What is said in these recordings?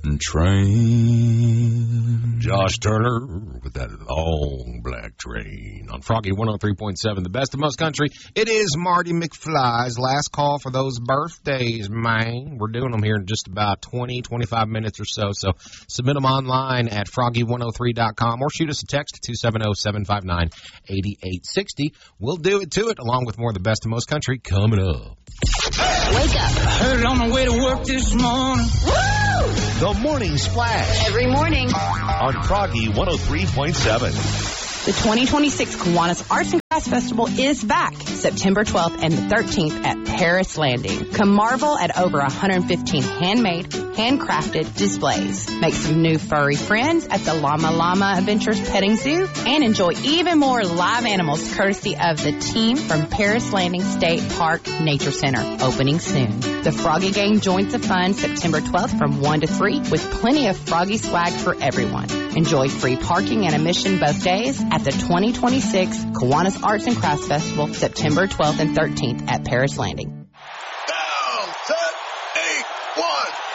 train. Josh Turner with that long black train on Froggy 103.7, the best of most country. It is Marty McFly's last call for those birthdays, man. We're doing them here in just about 20, 25 minutes or so. So submit them online at froggy103.com or shoot us a text at 270-759-8860. We'll do it to it, along with more of the best of most country coming up. Wake up. Heard it on the way to work this morning. Woo! The Morning Splash. Every morning. On Froggy 103.7. The 2026 Kiwanis Arts and Crafts Festival is back September 12th and the 13th at Paris Landing. Come marvel at over 115 handmade, handcrafted displays. Make some new furry friends at the Llama Llama Adventures Petting Zoo and enjoy even more live animals courtesy of the team from Paris Landing State Park Nature Center, opening soon. The Froggy Gang joins the fun September 12th from 1 to 3 with plenty of Froggy swag for everyone. Enjoy free parking and admission both days at the 2026 Kiwanis Arts and Crafts Festival, September 12th and 13th at Paris Landing. Down, set, 8, 1,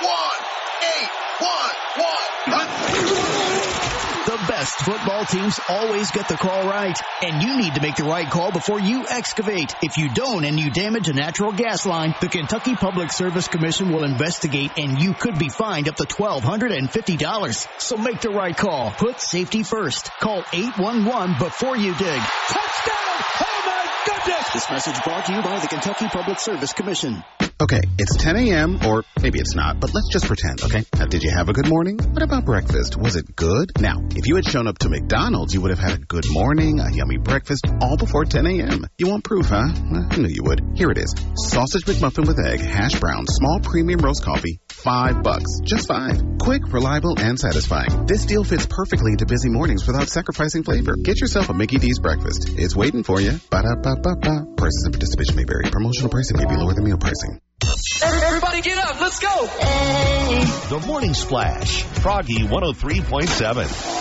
1, 8, 1, 1. The best football teams always get the call right, and you need to make the right call before you excavate. If you don't and you damage a natural gas line, the Kentucky Public Service Commission will investigate, and you could be fined up to $1,250. So make the right call. Put safety first. Call 811 before you dig. Touchdown! Oh my goodness! This message brought to you by the Kentucky Public Service Commission. Okay, it's 10 a.m., or maybe it's not, but let's just pretend, okay? Now, did you have a good morning? What about breakfast? Was it good? Now, if you had shown up to McDonald's, you would have had a good morning, a yummy breakfast, all before 10 a.m. You want proof, huh? Well, I knew you would. Here it is. Sausage McMuffin with egg, hash brown, small premium roast coffee, $5. Just $5. Quick, reliable, and satisfying. This deal fits perfectly into busy mornings without sacrificing flavor. Get yourself a Mickey D's breakfast. It's waiting for you. Ba-da-ba-ba-ba. Prices and participation may vary. Promotional pricing may be lower than meal pricing. Everybody get up. Let's go. The Morning Splash. Froggy 103.7.